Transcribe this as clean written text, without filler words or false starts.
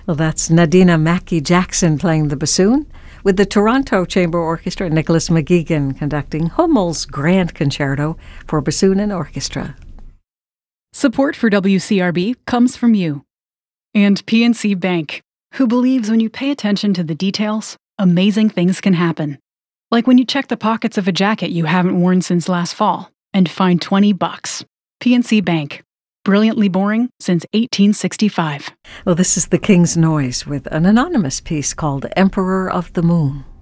Well, that's Nadina Mackie-Jackson playing the bassoon, with the Toronto Chamber Orchestra and Nicholas McGeegan conducting Hummel's Grand Concerto for bassoon and orchestra. Support for WCRB comes from you and PNC Bank, who believes when you pay attention to the details, amazing things can happen. Like when you check the pockets of a jacket you haven't worn since last fall and find $20. PNC Bank. Brilliantly boring since 1865. Well, this is The King's Noise with an anonymous piece called Emperor of the Moon.